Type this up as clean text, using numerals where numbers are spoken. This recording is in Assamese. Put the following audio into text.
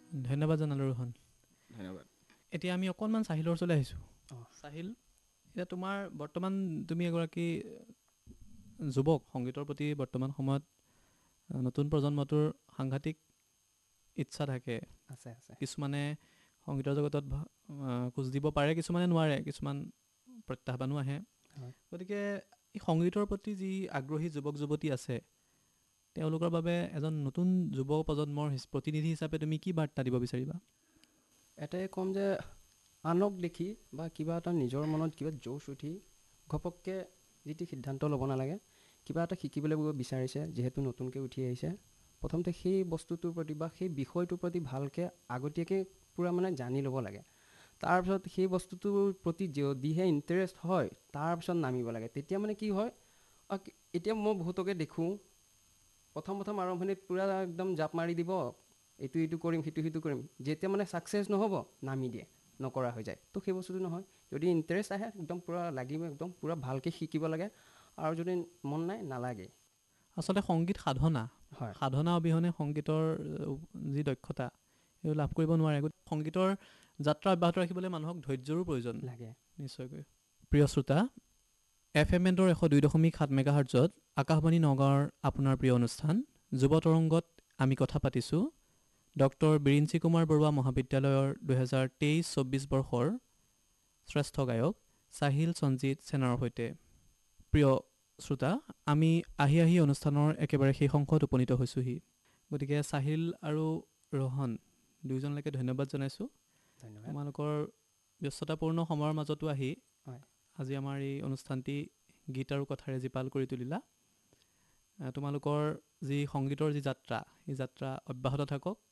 ধন্যবাদ জনালোঁ ৰোহন। ধন্যবাদ। এতিয়া আমি অকণমান চাহিলৰ ওচৰলৈ আহিছোঁ। অঁ চাহিল, এতিয়া তোমাৰ বৰ্তমান তুমি এগৰাকী যুৱক, সংগীতৰ প্ৰতি বৰ্তমান সময়ত নতুন প্ৰজন্মটোৰ সাংঘাতিক ইচ্ছা থাকে। আছে আছে। কিছুমানে সংগীতৰ জগতত খোজ দিব পাৰে, কিছুমানে নোৱাৰে, কিছুমান প্ৰত্যাহ্বানো আহে। হয়। গতিকে এই সংগীতৰ প্ৰতি যি আগ্ৰহী যুৱক যুৱতী আছে, তেওঁলোকৰ বাবে এজন নতুন যুৱ প্ৰজন্মৰ প্ৰতিনিধি হিচাপে তুমি কি বাৰ্তা দিব বিচাৰিবা? এটাই ক'ম যে আনক দেখি বা কিবা এটা নিজৰ মনত কিবা জোচ উঠি ঘপককৈ যিটো সিদ্ধান্ত ল'ব নালাগে। কিবা এটা শিকিবলৈ বিচাৰিছে, যিহেতু নতুনকৈ উঠি আহিছে, প্ৰথমতে সেই বস্তুটোৰ প্ৰতি বা সেই বিষয়টোৰ প্ৰতি ভালকৈ আগতীয়াকৈ পূৰা মানে জানি ল'ব লাগে। তাৰপিছত সেই বস্তুটোৰ প্ৰতি যদিহে ইণ্টাৰেষ্ট হয়, তাৰপিছত নামিব লাগে। তেতিয়া মানে কি হয়, এতিয়া মই বহুতকে দেখোঁ, প্ৰথম আৰম্ভণিত পূৰা একদম জাপ মাৰি দিব, এইটো কৰিম, সিটো কৰিম। যেতিয়া মানে ছাকচেছ নহ'ব, নামি দিয়ে, নকৰা হৈ যায়। তো সেই বস্তুটো নহয়, যদি ইণ্টাৰেষ্ট আহে একদম পূৰা লাগিব, একদম পূৰা ভালকৈ শিকিব লাগে। আৰু যদি মন নাই, নালাগে। আচলতে সংগীত সাধনা, হয় সাধনা অবিহনে সংগীতৰ যি দক্ষতা সেইটো লাভ কৰিব নোৱাৰে। সংগীতৰ যাত্ৰা অব্যাহত ৰাখিবলৈ মানুহক ধৈৰ্যৰো প্ৰয়োজন লাগে নিশ্চয়কৈ। প্ৰিয় শ্ৰোতা, FM বেণ্ডৰ 102.7 মেগাহাৰ্টজত আকাশবাণী নগাঁৱৰ আপোনাৰ প্ৰিয় অনুষ্ঠান যুৱ তৰংগত আমি কথা পাতিছোঁ ডক্টৰ বিৰিঞ্চি কুমাৰ বৰুৱা মহাবিদ্যালয়ৰ 2023-24 বৰ্ষৰ শ্ৰেষ্ঠ গায়ক চাহিল সঞ্জিত সেনাৰ সৈতে। প্ৰিয় শ্ৰোতা, আমি আহি অনুষ্ঠানৰ একেবাৰে শেষ অংশত উপনীত হৈছোঁহি। গতিকে চাহিল আৰু ৰোহন দুয়োজনলৈকে ধন্যবাদ জনাইছোঁ। ধন্যবাদ। তোমালোকৰ ব্যস্ততাপূৰ্ণ সময়ৰ মাজতো আহি হয়। আজি আমাৰ এই অনুষ্ঠানটি গীত আৰু কথাৰে জীপাল কৰি তুলিলা। তোমালোকৰ যি সংগীতৰ যি যাত্ৰা, এই যাত্ৰা অব্যাহত থাকক।